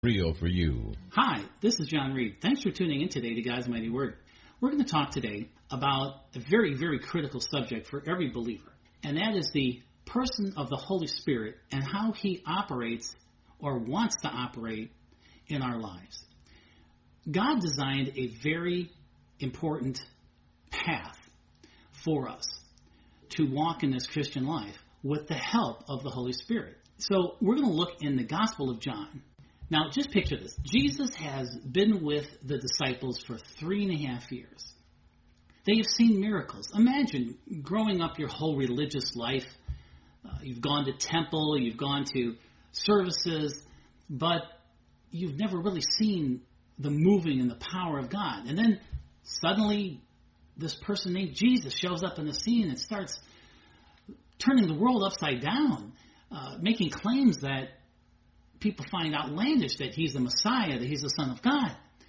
Real for you. Hi, this is John Reed. Thanks for tuning in today to God's Mighty Word. We're going to talk today about a very, very critical subject for every believer, and that is the person of the Holy Spirit and how He operates or wants to operate in our lives. God designed a very important path for us to walk in this Christian life with the help of the Holy Spirit. So we're going to look in the Gospel of John. Now, just picture this. Jesus has been with the disciples for 3.5 years. They have seen miracles. Imagine growing up your whole religious life. You've gone to temple, you've gone to services, but you've never really seen the moving and the power of God. And then suddenly this person named Jesus shows up in the scene and starts turning the world upside down, making claims that people find outlandish, that he's the Messiah, that he's the Son of God.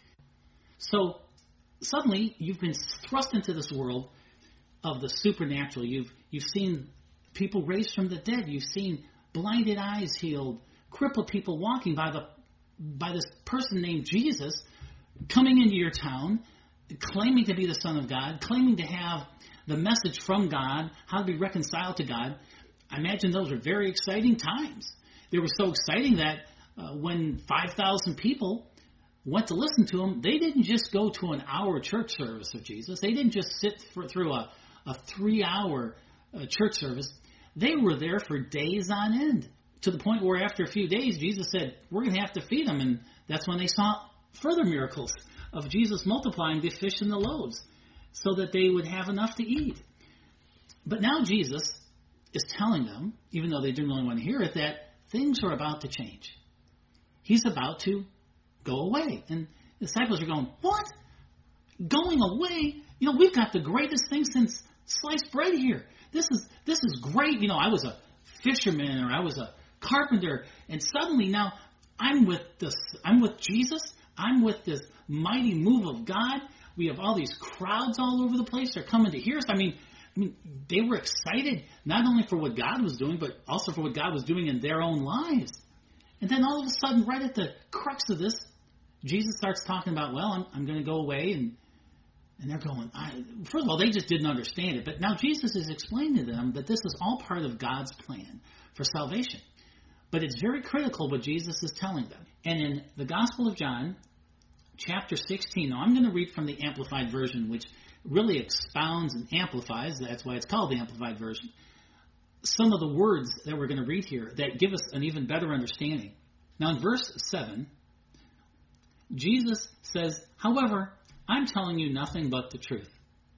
So suddenly you've been thrust into this world of the supernatural. You've seen people raised from the dead. You've seen blinded eyes healed, crippled people walking by this person named Jesus coming into your town, claiming to be the Son of God, claiming to have the message from God, how to be reconciled to God. I imagine those were very exciting times. They were so exciting that when 5,000 people went to listen to him, they didn't just go to an hour church service of Jesus. They didn't just sit through a 3-hour church service. They were there for days on end, to the point where after a few days, Jesus said, we're going to have to feed them. And that's when they saw further miracles of Jesus multiplying the fish and the loaves so that they would have enough to eat. But now Jesus is telling them, even though they didn't really want to hear it, that things are about to change. He's about to go away. And the disciples are going, what? Going away? You know, we've got the greatest thing since sliced bread here. This is great. You know, I was a fisherman or I was a carpenter, and suddenly now I'm with Jesus. I'm with this mighty move of God. We have all these crowds all over the place. They're coming to hear us. I mean, they were excited not only for what God was doing, but also for what God was doing in their own lives. And then all of a sudden, right at the crux of this, Jesus starts talking about, well, I'm going to go away. And they're going, first of all, they just didn't understand it. But now Jesus is explaining to them that this is all part of God's plan for salvation. But it's very critical what Jesus is telling them. And in the Gospel of John, chapter 16, now I'm going to read from the Amplified Version, which really expounds and amplifies, that's why it's called the Amplified Version, some of the words that we're going to read here that give us an even better understanding. Now in verse 7, Jesus says, however, I'm telling you nothing but the truth.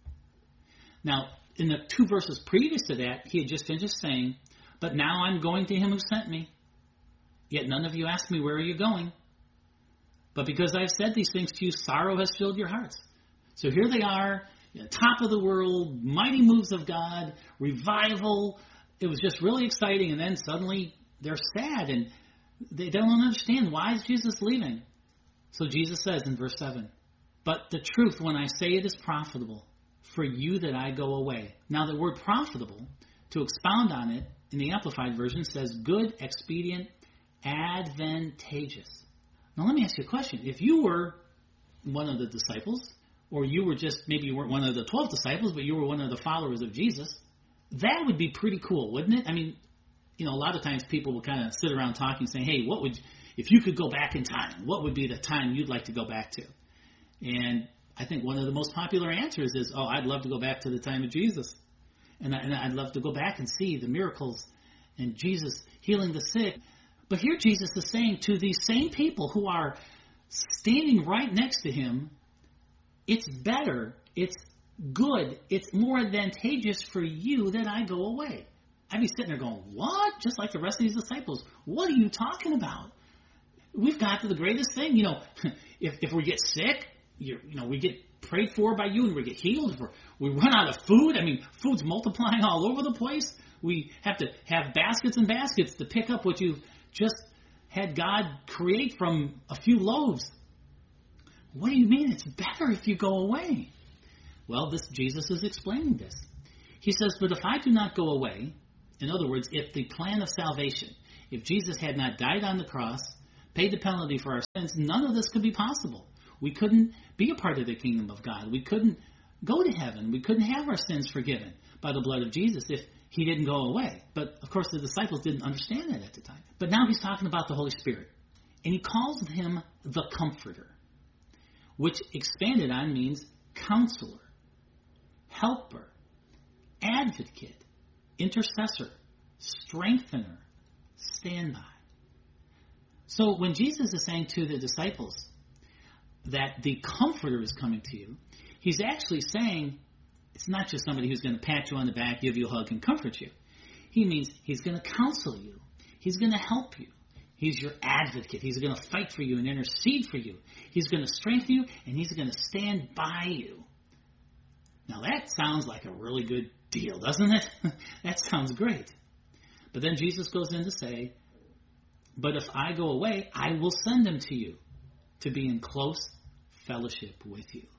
Now, in the 2 verses previous to that, he had just finished saying, but now I'm going to him who sent me. Yet none of you ask me, where are you going? But because I've said these things to you, sorrow has filled your hearts. So here they are, top of the world, mighty moves of God, revival. It was just really exciting, and then suddenly they're sad, and they don't understand, why is Jesus leaving? So Jesus says in verse 7, but the truth, when I say it is profitable for you that I go away. Now the word profitable, to expound on it, in the Amplified Version says good, expedient, advantageous. Now let me ask you a question. If you were one of the disciples, or you were just, maybe you weren't one of the 12 disciples, but you were one of the followers of Jesus, that would be pretty cool, wouldn't it? I mean, you know, a lot of times people will kind of sit around talking, saying, hey, if you could go back in time, what would be the time you'd like to go back to? And I think one of the most popular answers is, oh, I'd love to go back to the time of Jesus. And I'd love to go back and see the miracles and Jesus healing the sick. But here Jesus is saying to these same people who are standing right next to him, it's better, it's good, it's more advantageous for you that I go away. I'd be sitting there going, what? Just like the rest of these disciples. What are you talking about? We've got the greatest thing. You know, if we get sick, we get prayed for by you and we get healed. If we run out of food, I mean, food's multiplying all over the place. We have to have baskets and baskets to pick up what you've just had God create from a few loaves. What do you mean it's better if you go away? Well, Jesus is explaining this. He says, but if I do not go away, in other words, if the plan of salvation, if Jesus had not died on the cross, paid the penalty for our sins, none of this could be possible. We couldn't be a part of the kingdom of God. We couldn't go to heaven. We couldn't have our sins forgiven by the blood of Jesus if he didn't go away. But, of course, the disciples didn't understand that at the time. But now he's talking about the Holy Spirit. And he calls him the Comforter, which expanded on means counselor, helper, advocate, intercessor, strengthener, standby. So when Jesus is saying to the disciples that the Comforter is coming to you, he's actually saying it's not just somebody who's going to pat you on the back, give you a hug, and comfort you. He means he's going to counsel you. He's going to help you. He's your advocate. He's going to fight for you and intercede for you. He's going to strengthen you, and he's going to stand by you. Now that sounds like a really good deal, doesn't it? That sounds great. But then Jesus goes in to say, but if I go away, I will send him to you to be in close fellowship with you.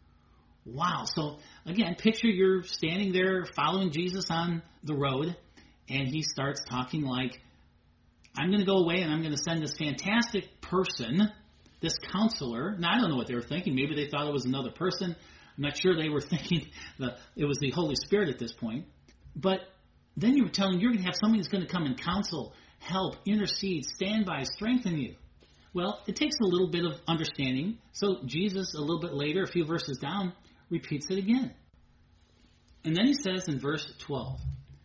Wow. So again, picture you're standing there following Jesus on the road, and he starts talking like, I'm going to go away and I'm going to send this fantastic person, this counselor. Now, I don't know what they were thinking. Maybe they thought it was another person. I'm not sure they were thinking that it was the Holy Spirit at this point. But then you were telling you're going to have somebody that's going to come and counsel, help, intercede, stand by, strengthen you. Well, it takes a little bit of understanding. So Jesus, a little bit later, a few verses down, repeats it again. And then he says in verse 12,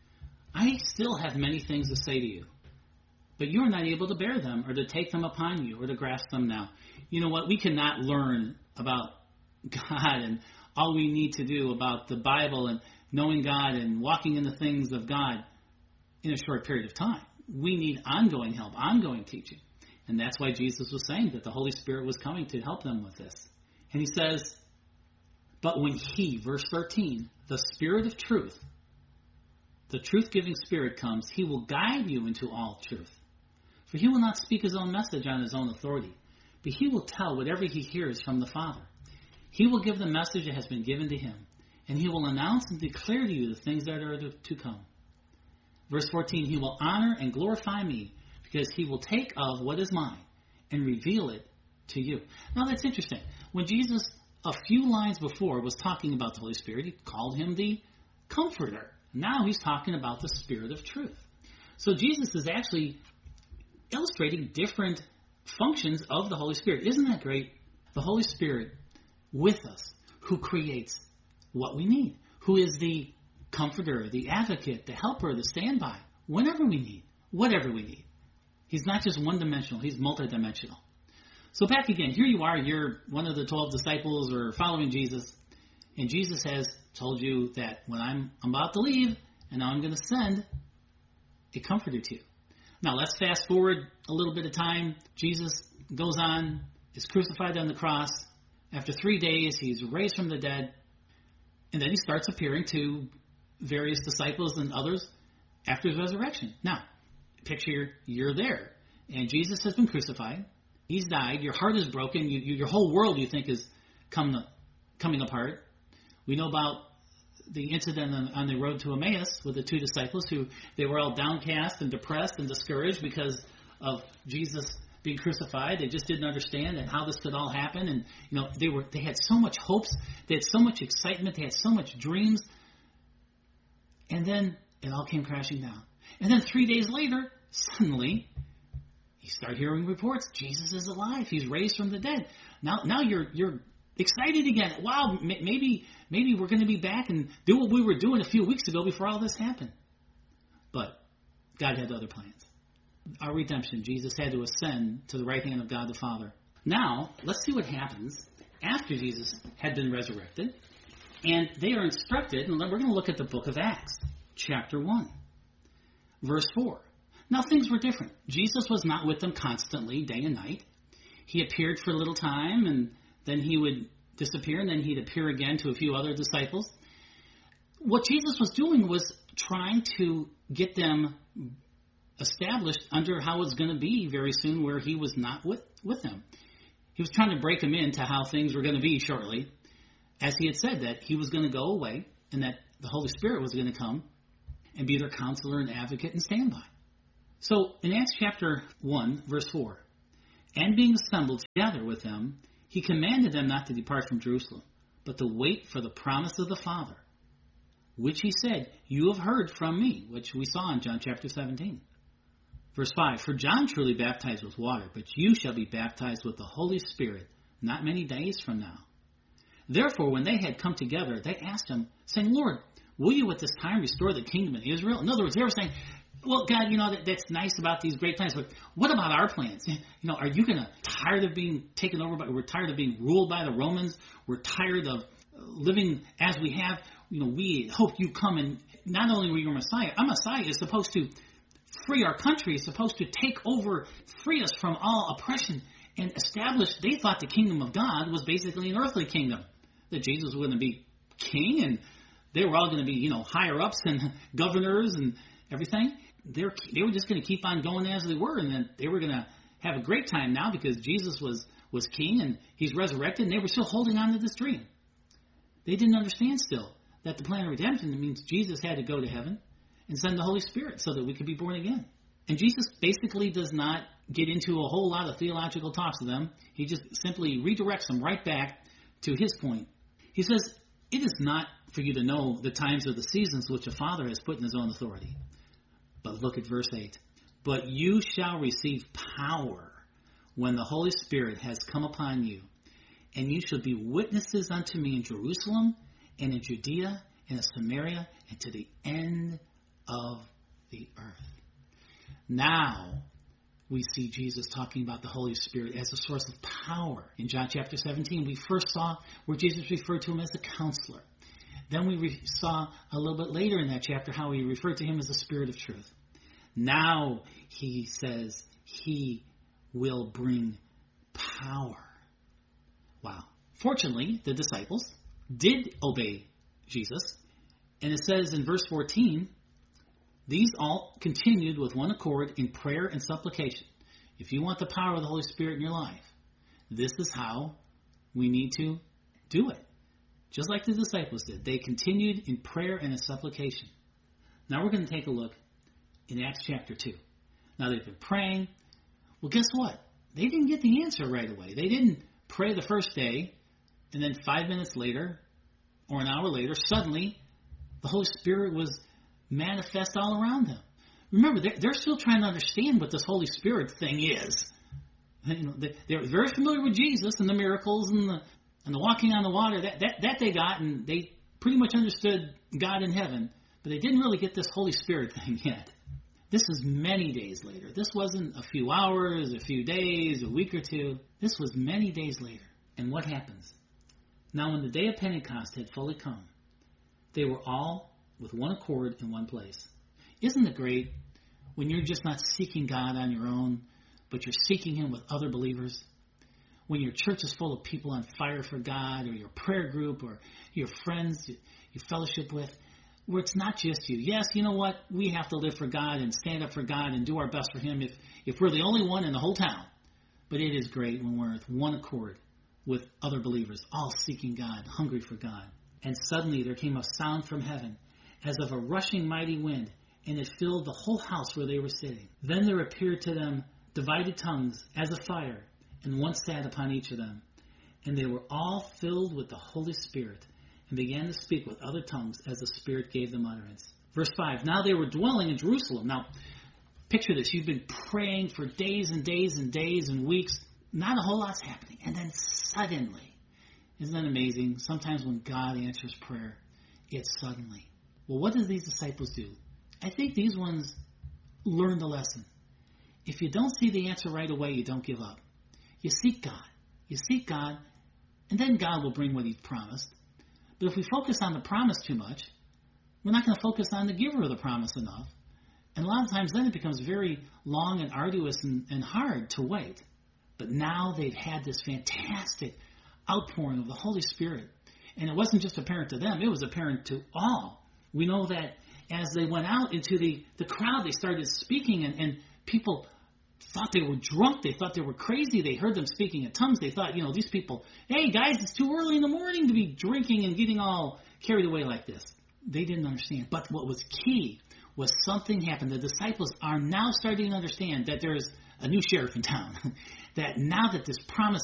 I still have many things to say to you, but you are not able to bear them or to take them upon you or to grasp them now. You know what? We cannot learn about God and all we need to do about the Bible and knowing God and walking in the things of God in a short period of time. We need ongoing help, ongoing teaching. And that's why Jesus was saying that the Holy Spirit was coming to help them with this. And he says, but when he, verse 13, the Spirit of truth, the truth-giving Spirit comes, he will guide you into all truth. For he will not speak his own message on his own authority, but he will tell whatever he hears from the Father. He will give the message that has been given to him, and he will announce and declare to you the things that are to come. Verse 14, he will honor and glorify me, because he will take of what is mine and reveal it to you. Now that's interesting. When Jesus, a few lines before, was talking about the Holy Spirit, he called him the Comforter. Now he's talking about the Spirit of truth. So Jesus is actually illustrating different functions of the Holy Spirit. Isn't that great? The Holy Spirit with us, who creates what we need, who is the Comforter, the advocate, the helper, the standby, whenever we need, whatever we need. He's not just one-dimensional, he's multidimensional. So back again, here you are, you're one of the 12 disciples or following Jesus, and Jesus has told you that when I'm about to leave, and now I'm going to send a Comforter to you. Now let's fast forward a little bit of time. Jesus goes on, is crucified on the cross. After 3 days, he's raised from the dead, and then he starts appearing to various disciples and others after his resurrection. Now, picture you're there, and Jesus has been crucified. He's died. Your heart is broken. Your whole world, you think, is coming apart. We know about the incident on the road to Emmaus with the two disciples who they were all downcast and depressed and discouraged because of Jesus being crucified. They just didn't understand and how this could all happen. And they had so much hopes. They had so much excitement. They had so much dreams. And then it all came crashing down. And then 3 days later, suddenly, you start hearing reports. Jesus is alive. He's raised from the dead. Now you're excited again. Wow, maybe we're going to be back and do what we were doing a few weeks ago before all this happened. But God had other plans. Our redemption, Jesus had to ascend to the right hand of God the Father. Now, let's see what happens after Jesus had been resurrected. And they are instructed, and we're going to look at the book of Acts, chapter 1, verse 4. Now, things were different. Jesus was not with them constantly, day and night. He appeared for a little time, and then he would disappear, and then he'd appear again to a few other disciples. What Jesus was doing was trying to get them established under how it's going to be very soon, where he was not with them. He was trying to break them into how things were going to be shortly, as he had said that he was going to go away and that the Holy Spirit was going to come and be their counselor and advocate and standby. So in Acts chapter 1, verse 4, And being assembled together with them, he commanded them not to depart from Jerusalem, but to wait for the promise of the Father, which he said, you have heard from me, which we saw in John chapter 17. Verse 5, for John truly baptized with water, but you shall be baptized with the Holy Spirit not many days from now. Therefore, when they had come together, they asked him, saying, Lord, will you at this time restore the kingdom in Israel? In other words, they were saying, well, God, that's nice about these great plans, but what about our plans? Are you going to tired of being taken over we're tired of being ruled by the Romans. We're tired of living as we have. We hope you come, and not only were you a Messiah, a Messiah is supposed to free our country, is supposed to take over, free us from all oppression, and establish, they thought the kingdom of God was basically an earthly kingdom, that Jesus was going to be king, and they were all going to be, higher ups and governors and everything. They were just going to keep on going as they were, and then they were going to have a great time now because Jesus was king and he's resurrected, and they were still holding on to this dream. They didn't understand still that the plan of redemption means Jesus had to go to heaven and send the Holy Spirit so that we could be born again. And Jesus basically does not get into a whole lot of theological talks with them. He just simply redirects them right back to his point. He says, it is not for you to know the times or the seasons which the Father has put in his own authority. But look at verse 8. But you shall receive power when the Holy Spirit has come upon you, and you shall be witnesses unto me in Jerusalem and in Judea and in Samaria and to the end of the earth. Now we see Jesus talking about the Holy Spirit as a source of power. In John chapter 17, we first saw where Jesus referred to him as a counselor. Then we saw a little bit later in that chapter how he referred to him as the Spirit of truth. Now he says he will bring power. Wow. Fortunately, the disciples did obey Jesus. And it says in verse 14, these all continued with one accord in prayer and supplication. If you want the power of the Holy Spirit in your life, this is how we need to do it. Just like the disciples did. They continued in prayer and in supplication. Now we're going to take a look in Acts chapter 2. Now they've been praying. Well, guess what? They didn't get the answer right away. They didn't pray the first day, and then 5 minutes later, or an hour later, suddenly the Holy Spirit was manifest all around them. Remember, they're still trying to understand what this Holy Spirit thing is. They're very familiar with Jesus and the miracles and the walking on the water. That they got, and they pretty much understood God in heaven, but they didn't really get this Holy Spirit thing yet. This is many days later. This wasn't a few hours, a few days, a week or two. This was many days later. And what happens? Now when the day of Pentecost had fully come, they were all with one accord in one place. Isn't it great when you're just not seeking God on your own, but you're seeking him with other believers? When your church is full of people on fire for God, or your prayer group, or your friends you fellowship with, where it's not just you. Yes, you know what? We have to live for God and stand up for God and do our best for him if we're the only one in the whole town. But it is great when we're with one accord with other believers, all seeking God, hungry for God. And suddenly there came a sound from heaven as of a rushing mighty wind, and it filled the whole house where they were sitting. Then there appeared to them divided tongues as of fire, and one sat upon each of them. And they were all filled with the Holy Spirit, and began to speak with other tongues as the Spirit gave them utterance. Verse 5, now they were dwelling in Jerusalem. Now, picture this. You've been praying for days and days and days and weeks. Not a whole lot's happening. And then suddenly, isn't that amazing? Sometimes when God answers prayer, it's suddenly. Well, what do these disciples do? I think these ones learned a lesson. If you don't see the answer right away, you don't give up. You seek God. You seek God, and then God will bring what he's promised. But if we focus on the promise too much, we're not going to focus on the giver of the promise enough. And a lot of times then it becomes very long and arduous and hard to wait. But now they've had this fantastic outpouring of the Holy Spirit. And it wasn't just apparent to them, it was apparent to all. We know that as they went out into the crowd, they started speaking, and people thought they were drunk. They thought they were crazy. They heard them speaking in tongues. They thought, these people, hey, guys, it's too early in the morning to be drinking and getting all carried away like this. They didn't understand. But what was key was something happened. The disciples are now starting to understand that there's a new sheriff in town, that now that this promise